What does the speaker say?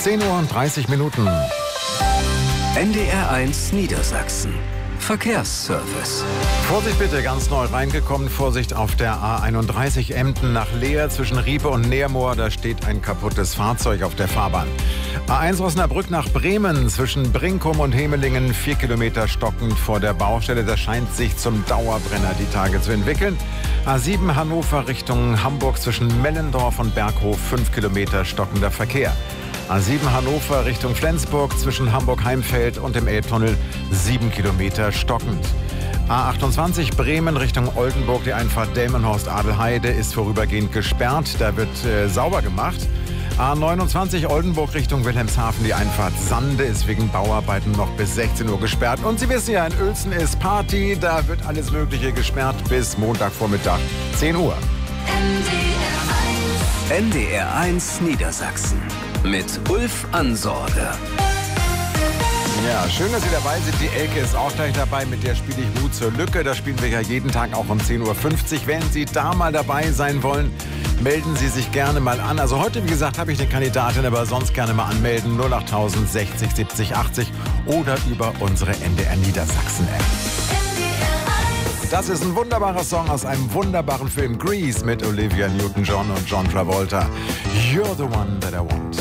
10:30 Uhr. NDR1 Niedersachsen. Verkehrsservice. Vorsicht bitte, ganz neu reingekommen. Vorsicht auf der A31 Emden nach Leer zwischen Riepe und Neermoor. Da steht ein kaputtes Fahrzeug auf der Fahrbahn. A1 Osnabrück nach Bremen zwischen Brinkum und Hemelingen. 4 Kilometer stockend vor der Baustelle. Das scheint sich zum Dauerbrenner die Tage zu entwickeln. A7 Hannover Richtung Hamburg zwischen Mellendorf und Berghof. 5 Kilometer stockender Verkehr. A7 Hannover Richtung Flensburg zwischen Hamburg-Heimfeld und dem Elbtunnel 7 Kilometer stockend. A28 Bremen Richtung Oldenburg, die Einfahrt Delmenhorst-Adelheide ist vorübergehend gesperrt. Da wird sauber gemacht. A29 Oldenburg Richtung Wilhelmshaven, die Einfahrt Sande ist wegen Bauarbeiten noch bis 16 Uhr gesperrt. Und Sie wissen ja, in Uelzen ist Party, da wird alles Mögliche gesperrt bis Montagvormittag 10 Uhr. NDR1 Niedersachsen mit Ulf Ansorge. Ja, schön, dass Sie dabei sind. Die Elke ist auch gleich dabei. Mit der spiele ich Mut zur Lücke. Das spielen wir ja jeden Tag auch um 10:50 Uhr. Wenn Sie da mal dabei sein wollen, melden Sie sich gerne mal an. Also heute, wie gesagt, habe ich eine Kandidatin, aber sonst gerne mal anmelden. 08000 60 70 80 oder über unsere NDR Niedersachsen-App. Das ist ein wunderbarer Song aus einem wunderbaren Film Grease mit Olivia Newton-John und John Travolta. You're the one that I want.